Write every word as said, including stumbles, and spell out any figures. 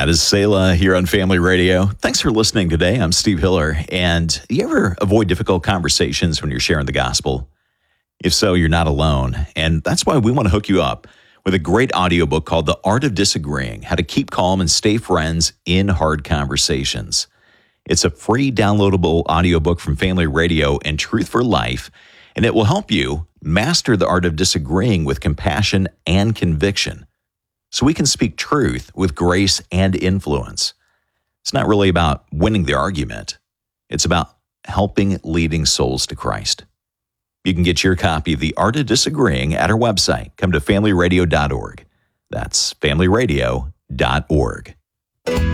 That is Selah here on Family Radio. Thanks for listening today. I'm Steve Hiller. And you ever avoid difficult conversations when you're sharing the gospel? If so, you're not alone. And that's why we want to hook you up with a great audiobook called The Art of Disagreeing, How to Keep Calm and Stay Friends in Hard Conversations. It's a free downloadable audiobook from Family Radio and Truth for Life, and it will help you master the art of disagreeing with compassion and conviction, so we can speak truth with grace and influence. It's not really about winning the argument. It's about helping leading souls to Christ. You can get your copy of The Art of Disagreeing at our website. Come to family radio dot org. That's family radio dot org.